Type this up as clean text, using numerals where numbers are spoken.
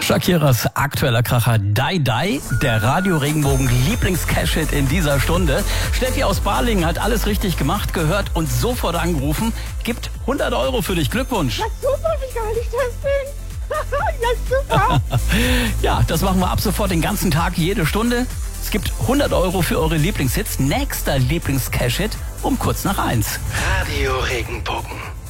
Shakiras aktueller Kracher Die Die, der Radio-Regenbogen Lieblings-Cash-Hit in dieser Stunde. Steffi aus Balingen hat alles richtig gemacht, gehört und sofort angerufen. Gibt 100 € für dich. Glückwunsch. Ja, super, wie geil ich das bin. Ja, super. Ja, das machen wir ab sofort den ganzen Tag, jede Stunde. Es gibt 100 € für eure Lieblingshits. Nächster Lieblings-Cash-Hit um kurz nach 1. Radio Regenbogen.